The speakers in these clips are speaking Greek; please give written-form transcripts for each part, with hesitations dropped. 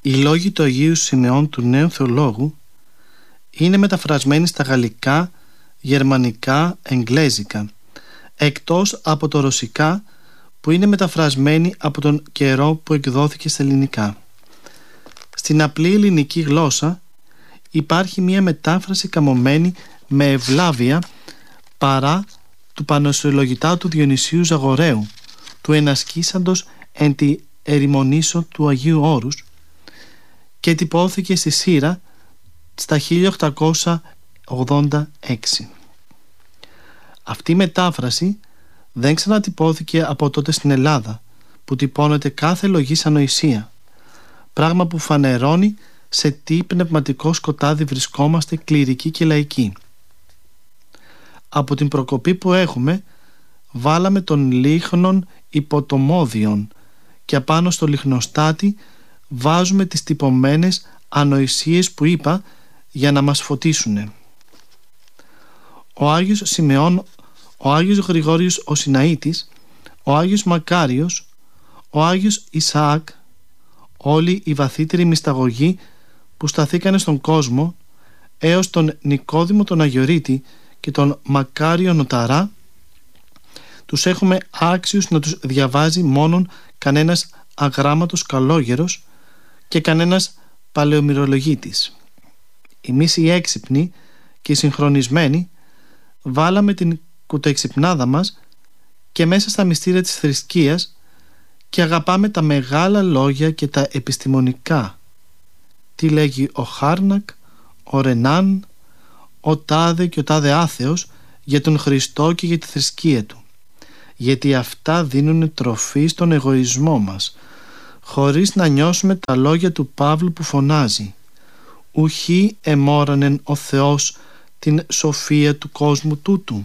Οι λόγοι του Αγίου Σιμεών του Νέου Θεολόγου είναι μεταφρασμένοι στα γαλλικά, γερμανικά, εγγλέζικα, εκτός από το ρωσικά που είναι μεταφρασμένοι από τον καιρό που εκδόθηκε στα ελληνικά. Στην απλή ελληνική γλώσσα υπάρχει μία μετάφραση καμωμένη με ευλάβεια παρά του Πανοσιολογητά του Διονυσίου Ζαγοραίου, του ενασκήσαντος εν τη ερημονήσο του Αγίου Όρους, και τυπώθηκε στη Σύρα στα 1886. Αυτή η μετάφραση δεν ξανατυπώθηκε από τότε στην Ελλάδα, που τυπώνεται κάθε λογής ανοησία, πράγμα που φανερώνει σε τι πνευματικό σκοτάδι βρισκόμαστε κληρικοί και λαϊκοί. Από την προκοπή που έχουμε βάλαμε τον λίχνον υποτομόδιον και απάνω στο λιχνοστάτη βάζουμε τις τυπωμένες ανοησίες που είπα για να μας φωτίσουνε. Ο Άγιος Σιμεών, ο Άγιος Γρηγόριος ο Σιναήτης, ο Άγιος Μακάριος, ο Άγιος Ισαάκ, όλοι οι βαθύτεροι μυσταγωγοί που σταθήκανε στον κόσμο, έως τον Νικόδημο τον Αγιορείτη και τον Μακάριο Νοταρά, τους έχουμε άξιους να τους διαβάζει μόνον κανένας αγράμματος καλόγερος και κανένας παλαιομυρολογίτης. Εμείς οι έξυπνοι και οι συγχρονισμένοι βάλαμε την κουτοεξυπνάδα μας και μέσα στα μυστήρια της θρησκείας και αγαπάμε τα μεγάλα λόγια και τα επιστημονικά. Τι λέγει ο Χάρνακ, ο Ρενάν, ο τάδε και ο τάδε άθεος για τον Χριστό και για τη θρησκεία του, γιατί αυτά δίνουν τροφή στον εγωισμό μας, χωρίς να νιώσουμε τα λόγια του Παύλου που φωνάζει «Ουχή εμόρανεν ο Θεός την σοφία του κόσμου τούτου».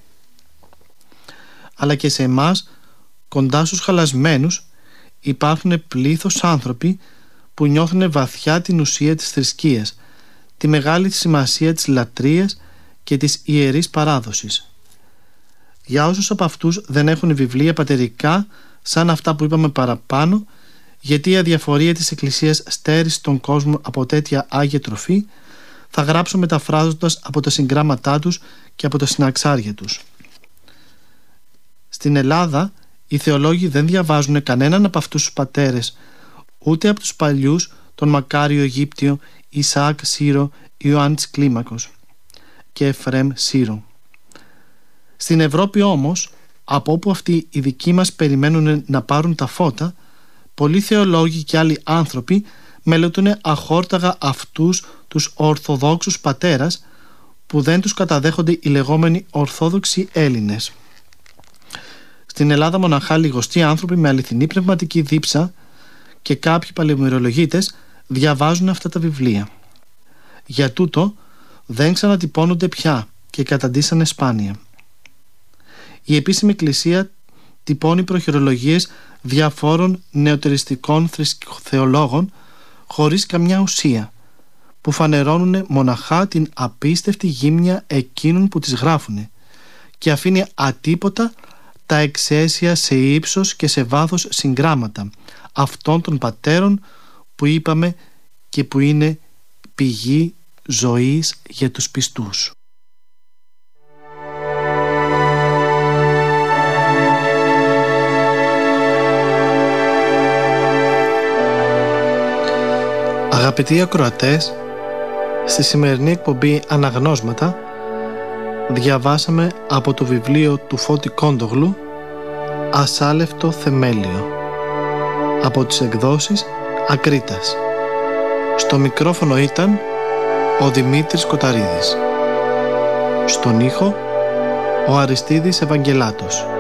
Αλλά και σε εμάς, κοντά στους χαλασμένους, υπάρχουν πλήθος άνθρωποι που νιώθουν βαθιά την ουσία της θρησκείας, τη μεγάλη σημασία της λατρείας και της ιερής παράδοσης. Για όσους από αυτούς δεν έχουν βιβλία πατερικά σαν αυτά που είπαμε παραπάνω, γιατί η αδιαφορία της Εκκλησίας στέρισε τον κόσμο από τέτοια άγια τροφή, θα γράψω μεταφράζοντας από τα συγγράμματά τους και από τα συναξάρια τους. Στην Ελλάδα οι θεολόγοι δεν διαβάζουν κανέναν από αυτούς τους πατέρες, ούτε από τους παλιούς τον Μακάριο Αιγύπτιο, Ισαάκ Σύρο, Ιωάννης Κλίμακος και Εφραίμ Σύρο. Στην Ευρώπη όμως, από όπου αυτοί οι δικοί μας περιμένουν να πάρουν τα φώτα, πολλοί θεολόγοι και άλλοι άνθρωποι μελετούν αχόρταγα αυτούς τους ορθοδόξους πατέρας που δεν τους καταδέχονται οι λεγόμενοι ορθόδοξοι Έλληνες. Στην Ελλάδα μοναχά λιγοστοί άνθρωποι με αληθινή πνευματική δίψα και κάποιοι παλαιομυρολογίτες διαβάζουν αυτά τα βιβλία. Για τούτο δεν ξανατυπώνονται πια και καταντήσανε σπάνια. Η επίσημη Εκκλησία τυπώνει προχειρολογίες διαφόρων νεωτεριστικών θεολόγων χωρίς καμιά ουσία, που φανερώνουν μοναχά την απίστευτη γύμνια εκείνων που τις γράφουν και αφήνει ατίποτα τα εξαίσια σε ύψος και σε βάθος συγγράμματα αυτών των πατέρων που είπαμε και που είναι πηγή ζωής για τους πιστούς. Αγαπητοί ακροατές, στη σημερινή εκπομπή Αναγνώσματα διαβάσαμε από το βιβλίο του Φώτη Κόντογλου «Ασάλευτο θεμέλιο» από τις εκδόσεις Ακρίτας. Στο μικρόφωνο ήταν ο Δημήτρης Κοταρίδης. Στον ήχο ο Αριστίδης Ευαγγελάτος.